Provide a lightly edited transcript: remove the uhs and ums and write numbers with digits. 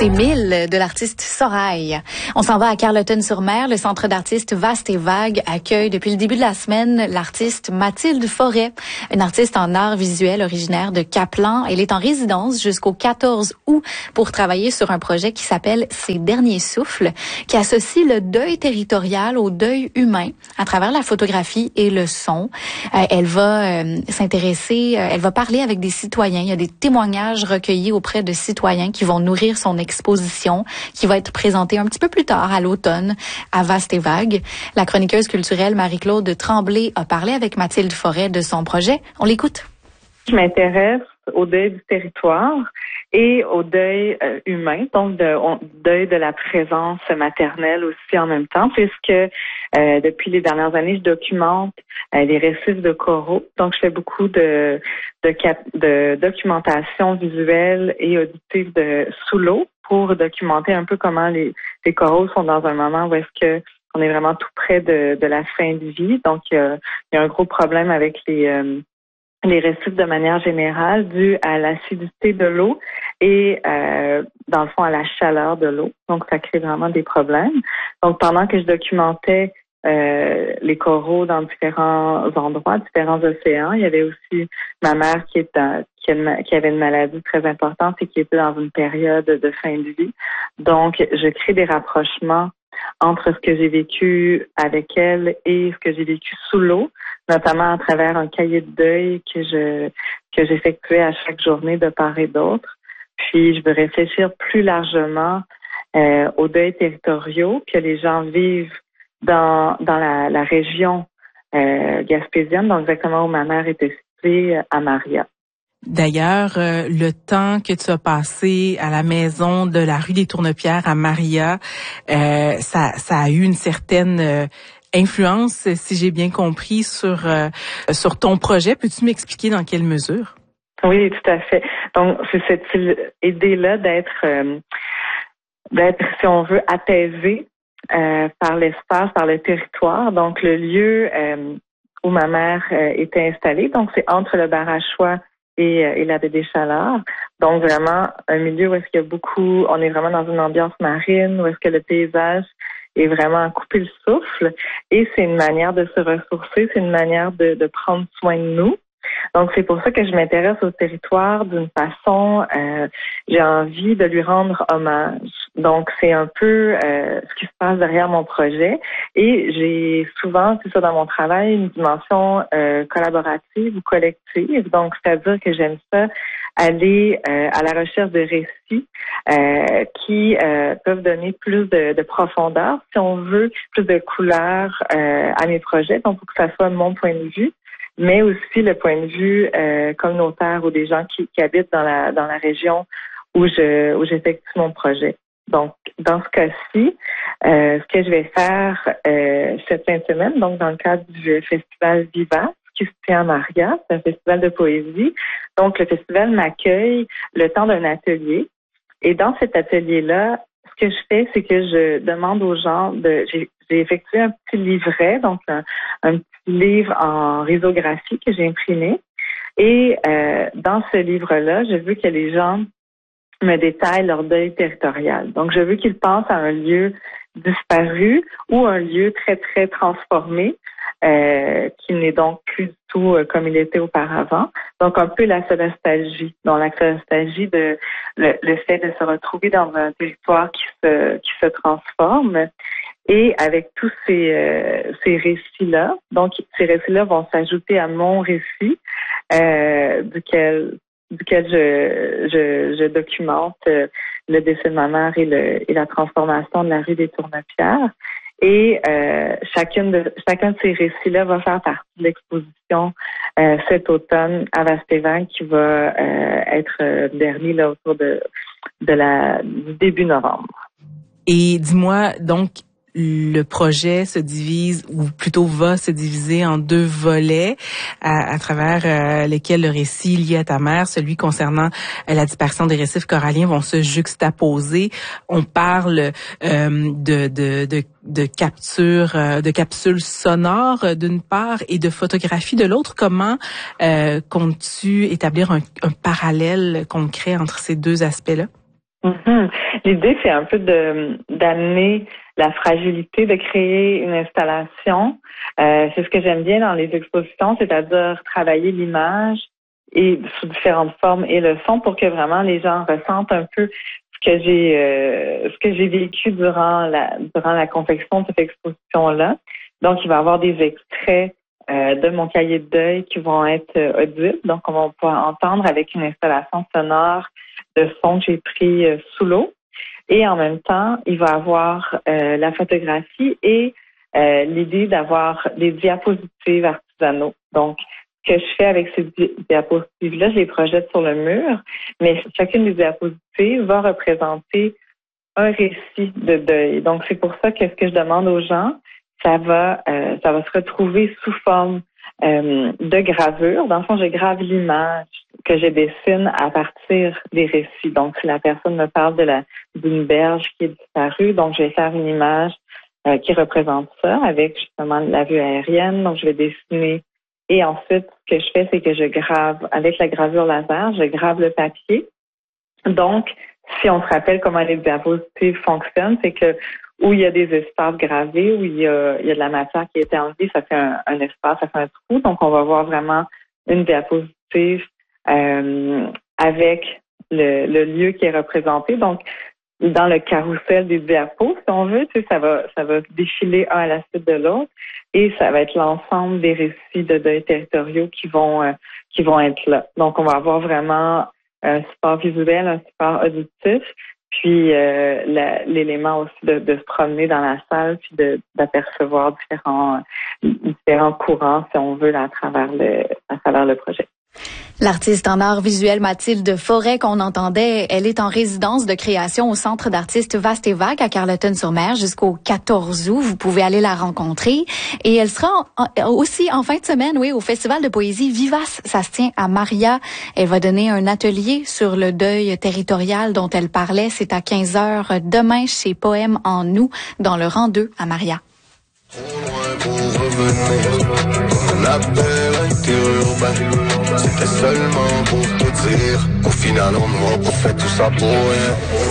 C'est 1000 de l'artiste Sorail. On s'en va à Carleton-sur-Mer. Le centre d'artistes Vaste et Vague accueille depuis le début de la semaine l'artiste Mathilde Forêt, une artiste en art visuel originaire de Caplan. Elle est en résidence jusqu'au 14 août pour travailler sur un projet qui s'appelle Ses derniers souffles, qui associe le deuil territorial au deuil humain à travers la photographie et le son. Elle va s'intéresser, elle va parler avec des citoyens. Il y a des témoignages recueillis auprès de citoyens qui vont nourrir son exposition qui va être présentée un petit peu plus tard à l'automne à Vaste et Vague. La chroniqueuse culturelle Marie-Claude Tremblay a parlé avec Mathilde Forêt de son projet. On l'écoute. Je m'intéresse au deuil du territoire et au deuil humain, donc deuil de la présence maternelle aussi en même temps, puisque depuis les dernières années, je documente les récifs de coraux. Donc, je fais beaucoup de documentation visuelle et auditive sous l'eau pour documenter un peu comment les coraux sont dans un moment où est-ce que on est vraiment tout près de la fin de vie. Donc, il y a un gros problème avec les récifs de manière générale dû à l'acidité de l'eau et dans le fond à la chaleur de l'eau. Donc ça crée vraiment des problèmes. Donc pendant que je documentais les coraux dans différents endroits, différents océans, il y avait aussi ma mère qui avait une maladie très importante et qui était dans une période de fin de vie. Donc je crée des rapprochements entre ce que j'ai vécu avec elle et ce que j'ai vécu sous l'eau, notamment à travers un cahier de deuil que j'effectuais à chaque journée de part et d'autre. Puis je veux réfléchir plus largement aux deuils territoriaux que les gens vivent dans la région gaspésienne, donc exactement où ma mère était située à Maria. D'ailleurs, le temps que tu as passé à la maison de la rue des Tournepierres à Maria, ça a eu une certaine influence, si j'ai bien compris, sur ton projet. Peux-tu m'expliquer dans quelle mesure? Oui, tout à fait. Donc, c'est cette idée-là d'être, si on veut, apaisé par l'espace, par le territoire. Donc, le lieu où ma mère était installée, donc c'est entre le bar à choix et la baie des Chaleurs. Donc vraiment un milieu où est-ce qu'il y a on est vraiment dans une ambiance marine, où est-ce que le paysage est vraiment à couper le souffle. Et c'est une manière de se ressourcer, c'est une manière de prendre soin de nous. Donc c'est pour ça que je m'intéresse au territoire d'une façon, j'ai envie de lui rendre hommage. Donc c'est un peu ce qui se passe derrière mon projet. Et j'ai souvent, c'est ça dans mon travail, une dimension collaborative ou collective. Donc c'est-à-dire que j'aime ça aller à la recherche de récits qui peuvent donner plus de profondeur, si on veut, plus de couleur à mes projets. Donc pour que ça soit mon point de vue, mais aussi le point de vue communautaire ou des gens qui habitent dans la région où j'effectue mon projet. Donc, dans ce cas-ci, ce que je vais faire cette fin de semaine, donc dans le cadre du festival Viva, qui se tient à Maria, c'est un festival de poésie. Donc, le festival m'accueille le temps d'un atelier. Et dans cet atelier-là, ce que je fais, c'est que je demande aux gens j'ai effectué un petit livret, donc un petit livre en risographie que j'ai imprimé. Et dans ce livre-là, je veux que les gens me détaillent leur deuil territorial. Donc, je veux qu'ils pensent à un lieu disparu ou un lieu très, très transformé qui n'est donc plus du tout comme il était auparavant. Donc, un peu la nostalgie. Donc, la nostalgie de le fait de se retrouver dans un territoire qui se transforme. Et avec tous ces récits-là, donc ces récits-là vont s'ajouter à mon récit duquel je documente le décès de ma mère et la transformation de la rue des Tournepierres. Et chacun de ces récits-là va faire partie de l'exposition cet automne à Vaste et Vague qui va être dernier là autour du début novembre. Et dis-moi donc, le projet se divise, ou plutôt va se diviser en deux volets à travers lesquels le récit lié à ta mère, celui concernant la disparition des récifs coralliens, vont se juxtaposer. On parle de capsules sonores d'une part et de photographie de l'autre. Comment comptes-tu établir un parallèle concret entre ces deux aspects-là? Mhm. L'idée, c'est un peu d'amener la fragilité, de créer une installation. C'est ce que j'aime bien dans les expositions, c'est-à-dire travailler l'image et sous différentes formes et le son pour que vraiment les gens ressentent un peu ce que j'ai vécu durant la confection de cette exposition-là. Donc, il va y avoir des extraits de mon cahier de deuil qui vont être audibles. Donc, on va pouvoir entendre avec une installation sonore de son que j'ai pris sous l'eau. Et en même temps, il va avoir la photographie et l'idée d'avoir des diapositives artisanaux. Donc, ce que je fais avec ces diapositives-là, je les projette sur le mur, mais chacune des diapositives va représenter un récit de deuil. Donc, c'est pour ça que ce que je demande aux gens, ça va se retrouver sous forme de gravure. Dans le fond, je grave l'image que je dessine à partir des récits. Donc, si la personne me parle d'une berge qui est disparue, donc je vais faire une image qui représente ça avec justement la vue aérienne. Donc, je vais dessiner. Et ensuite, ce que je fais, c'est que je grave, avec la gravure laser, je grave le papier. Donc, si on se rappelle comment les diapositives fonctionnent, c'est que où il y a des espaces gravés, où il y a de la matière qui a été enlevée, ça fait un espace, ça fait un trou. Donc, on va voir vraiment une diapositive avec le lieu qui est représenté. Donc, dans le carrousel des diapos, si on veut, tu sais, ça va défiler un à la suite de l'autre et ça va être l'ensemble des récits de deuil territoriaux qui vont être là. Donc, on va avoir vraiment un support visuel, un support auditif, puis l'élément aussi de se promener dans la salle puis d'apercevoir différents courants, si on veut, là, à travers le projet. L'artiste en art visuel Mathilde Forêt qu'on entendait, elle est en résidence de création au Centre d'artistes Vaste et Vague à Carleton-sur-Mer jusqu'au 14 août. Vous pouvez aller la rencontrer. Et elle sera aussi en fin de semaine, oui, au Festival de poésie Vivace. Ça se tient à Maria. Elle va donner un atelier sur le deuil territorial dont elle parlait. C'est à 15h demain chez Poème en nous, dans le rang 2 à Maria. C'était seulement pour te dire qu'au final on n'aura pas fait tout ça pour rien.